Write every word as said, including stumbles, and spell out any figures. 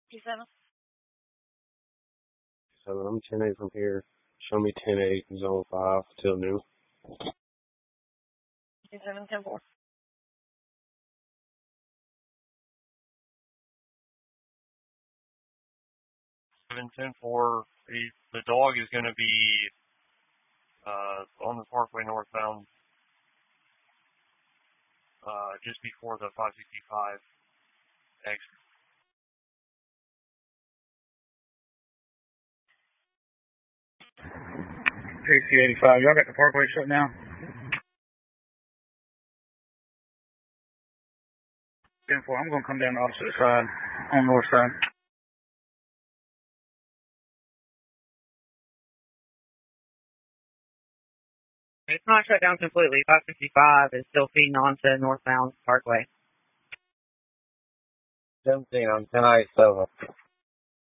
Two seven. So I'm ten eight from here. Show me ten eight, zone five till noon. Two seven ten four. seven ten four. The dog is going to be uh, on the Parkway northbound, uh, just before the five sixty-five exit. A C eighty-five, y'all got the Parkway shut down? ten four, I'm going to come down the opposite side, on the north side. It's not shut down completely. five sixty-five is still feeding onto northbound Parkway. seventeen, I'm ten eight seven.